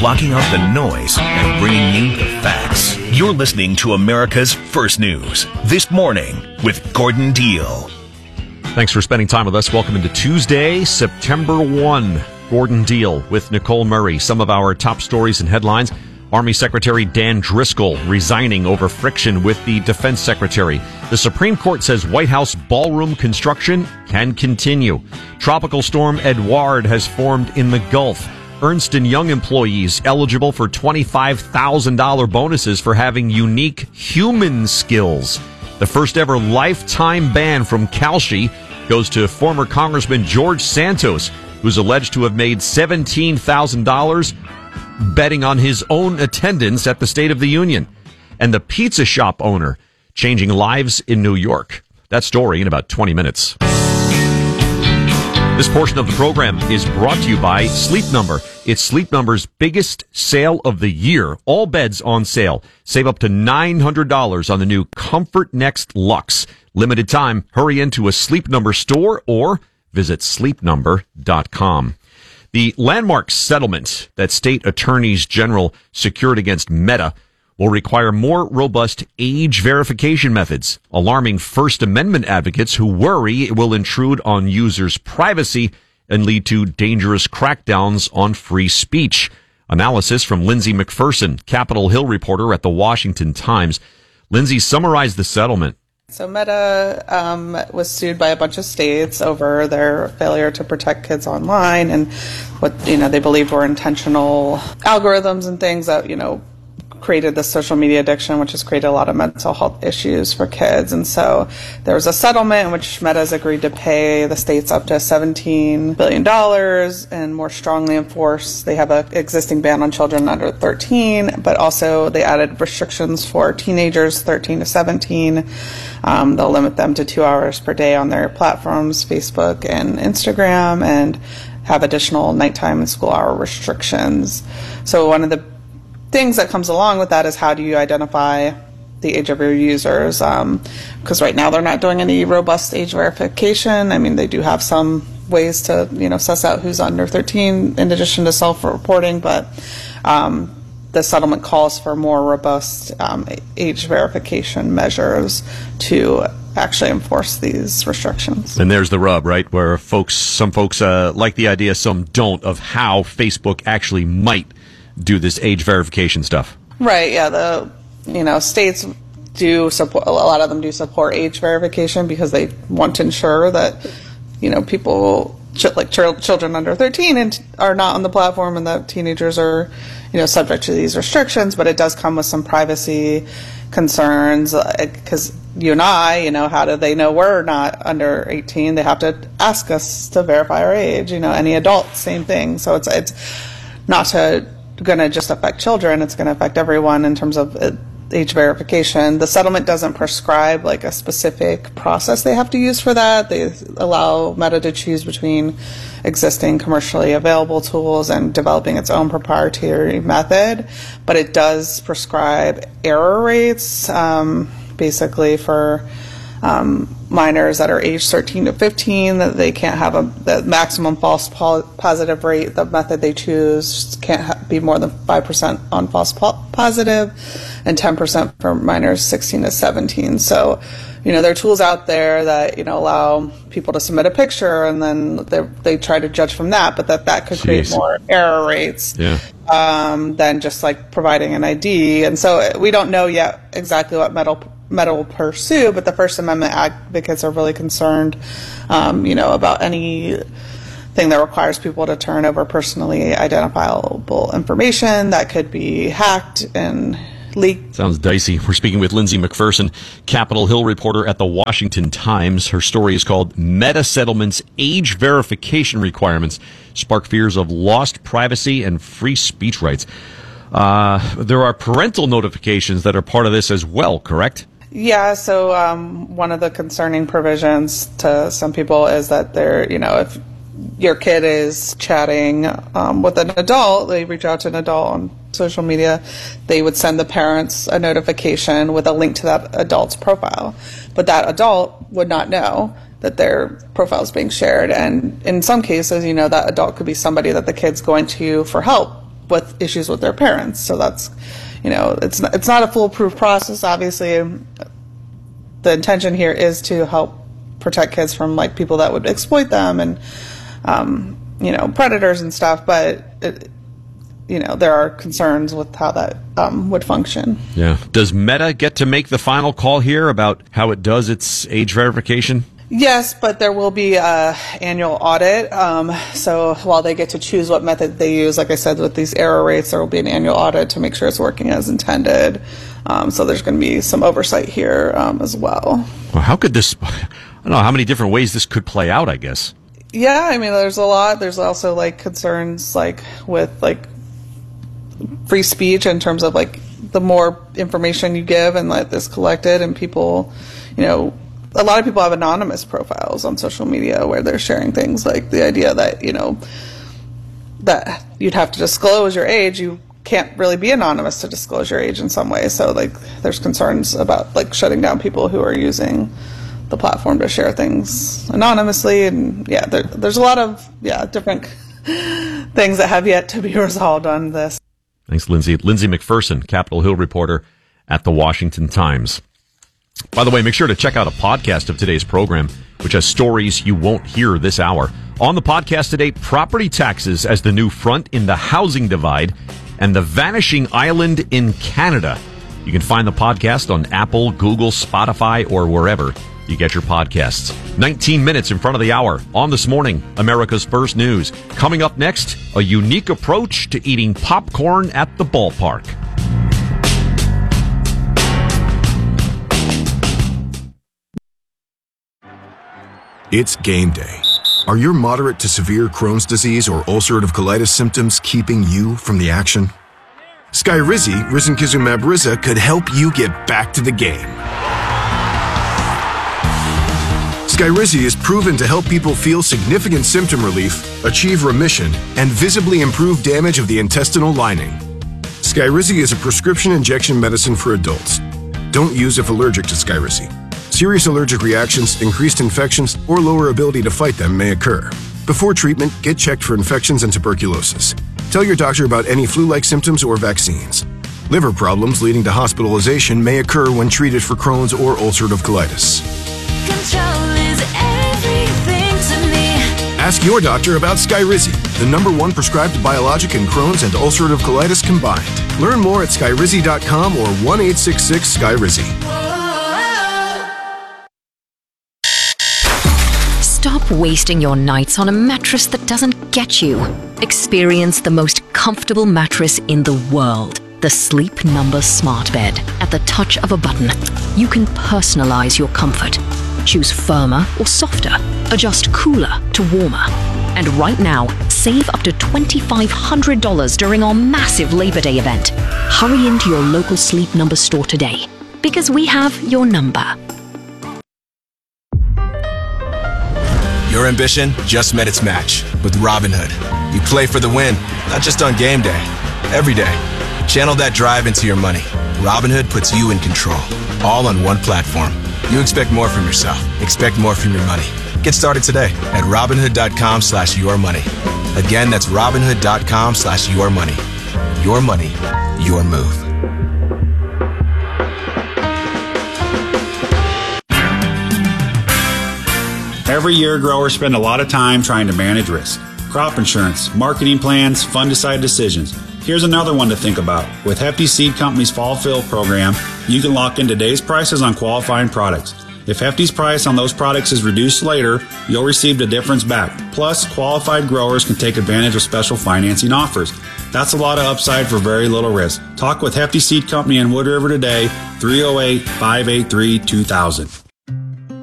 blocking out the noise and bringing you the facts. You're listening to America's First News This Morning with Gordon Deal. Thanks for spending time with us. Welcome into Tuesday, September 1. Gordon Deal with Nicole Murray. Some of our top stories and headlines. Army Secretary Dan Driscoll resigning over friction with the Defense Secretary. The Supreme Court says White House ballroom construction can continue. Tropical storm Edouard has formed in the Gulf. Ernst & Young employees eligible for $25,000 bonuses for having unique human skills. The first ever lifetime ban from Kalshi goes to former Congressman George Santos, who's alleged to have made $17,000 betting on his own attendance at the State of the Union. And the pizza shop owner changing lives in New York. That story in about 20 minutes. This portion of the program is brought to you by Sleep Number. It's Sleep Number's biggest sale of the year. All beds on sale. Save up to $900 on the new Comfort Next Luxe. Limited time. Hurry into a Sleep Number store or visit sleepnumber.com. The landmark settlement that state attorneys general secured against Meta will require more robust age verification methods, alarming First Amendment advocates who worry it will intrude on users' privacy and lead to dangerous crackdowns on free speech. Analysis from Lindsay McPherson, Capitol Hill reporter at the Washington Times. Lindsay summarized the settlement. So Meta was sued by a bunch of states over their failure to protect kids online and what they believed were intentional algorithms and things that created the social media addiction, which has created a lot of mental health issues for kids. And so there was a settlement in which Meta has agreed to pay the states up to $17 billion and more strongly enforce. They have an existing ban on children under 13, but also they added restrictions for teenagers 13 to 17. They'll limit them to 2 hours per day on their platforms, Facebook and Instagram, and have additional nighttime and school hour restrictions. So one of the things that comes along with that is how do you identify the age of your users? Because right now they're not doing any robust age verification. I mean, they do have some ways to, suss out who's under 13 in addition to self-reporting, but the settlement calls for more robust age verification measures to actually enforce these restrictions. And there's the rub, right, where some folks like the idea, some don't, of how Facebook actually might do this age verification stuff. Right, yeah. States do support, a lot of them do support age verification because they want to ensure that, people like children under 13 are not on the platform and that teenagers are, subject to these restrictions. But it does come with some privacy concerns because you and I, how do they know we're not under 18? They have to ask us to verify our age. Any adult, same thing. So it's not going to just affect children. It's going to affect everyone in terms of age verification. The settlement doesn't prescribe like a specific process they have to use for that. They allow Meta to choose between existing commercially available tools and developing its own proprietary method, but it does prescribe error rates, basically for minors that are age 13 to 15, that they can't have the maximum false positive rate. The method they choose can't be more than 5% on false positive and 10% for minors 16 to 17. So, there are tools out there that, allow people to submit a picture and then they try to judge from that, but that could create more error rates than just like providing an ID. And so we don't know yet exactly what Meta will pursue, but the First Amendment advocates are really concerned, about anything that requires people to turn over personally identifiable information that could be hacked and leaked. Sounds dicey. We're speaking with Lindsay McPherson, Capitol Hill reporter at the Washington Times. Her story is called Meta Settlement's Age Verification Requirements Spark Fears of Lost Privacy and Free Speech Rights. There are parental notifications that are part of this as well, correct? Yeah, so one of the concerning provisions to some people is that if your kid is chatting with an adult, they reach out to an adult on social media, they would send the parents a notification with a link to that adult's profile. But that adult would not know that their profile is being shared. And in some cases, that adult could be somebody that the kid's going to for help with issues with their parents. So that's, it's not a foolproof process. Obviously, the intention here is to help protect kids from like people that would exploit them and, predators and stuff. But there are concerns with how that would function. Yeah. Does Meta get to make the final call here about how it does its age verification? Yes, but there will be an annual audit. So while they get to choose what method they use, like I said, with these error rates, there will be an annual audit to make sure it's working as intended. So there's going to be some oversight here as well. Well, how could this, I don't know how many different ways this could play out, I guess. Yeah, I mean, there's a lot. There's also like concerns like with like free speech in terms of like the more information you give and let this collected, and people, a lot of people have anonymous profiles on social media where they're sharing things like the idea that, that you'd have to disclose your age. You can't really be anonymous to disclose your age in some way. So like there's concerns about like shutting down people who are using the platform to share things anonymously. And there's a lot of different things that have yet to be resolved on this. Thanks, Lindsay. Lindsay McPherson, Capitol Hill reporter at the Washington Times. By the way, make sure to check out a podcast of today's program, which has stories you won't hear this hour. On the podcast today, property taxes as the new front in the housing divide and the vanishing island in Canada. You can find the podcast on Apple, Google, Spotify, or wherever you get your podcasts. 19 minutes in front of the hour on This Morning, America's First News. Coming up next, a unique approach to eating popcorn at the ballpark. It's game day. Are your moderate to severe Crohn's disease or ulcerative colitis symptoms keeping you from the action? Skyrizi, risankizumab Riza, could help you get back to the game. Skyrizi is proven to help people feel significant symptom relief, achieve remission, and visibly improve damage of the intestinal lining. Skyrizi is a prescription injection medicine for adults. Don't use if allergic to Skyrizi. Serious allergic reactions, increased infections, or lower ability to fight them may occur. Before treatment, get checked for infections and tuberculosis. Tell your doctor about any flu-like symptoms or vaccines. Liver problems leading to hospitalization may occur when treated for Crohn's or ulcerative colitis. Control is everything to me. Ask your doctor about Skyrizi, the #1 prescribed biologic in Crohn's and ulcerative colitis combined. Learn more at skyrizi.com or 1-866-SKYRIZI. Stop wasting your nights on a mattress that doesn't get you. Experience the most comfortable mattress in the world. The Sleep Number Smart Bed. At the touch of a button, you can personalize your comfort. Choose firmer or softer. Adjust cooler to warmer. And right now, save up to $2,500 during our massive Labor Day event. Hurry into your local Sleep Number store today, because we have your number. Your ambition just met its match with Robinhood. You play for the win, not just on game day, every day. Channel that drive into your money. Robinhood puts you in control, all on one platform. You expect more from yourself. Expect more from your money. Get started today at Robinhood.com/yourmoney. Again, that's Robinhood.com/yourmoney. Your money, your move. Every year, growers spend a lot of time trying to manage risk. Crop insurance, marketing plans, fund-to-side decisions. Here's another one to think about. With Hefty Seed Company's Fall Fill program, you can lock in today's prices on qualifying products. If Hefty's price on those products is reduced later, you'll receive the difference back. Plus, qualified growers can take advantage of special financing offers. That's a lot of upside for very little risk. Talk with Hefty Seed Company in Wood River today, 308-583-2000.